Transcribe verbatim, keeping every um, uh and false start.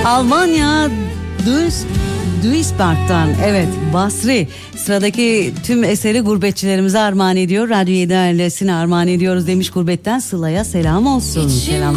Almanya Duis, Duisburg'dan evet Basri sıradaki tüm eseri gurbetçilerimize armağan ediyor. Radyo yedi ailesine armağan ediyoruz demiş, gurbetten Sıla'ya selam olsun. Selam.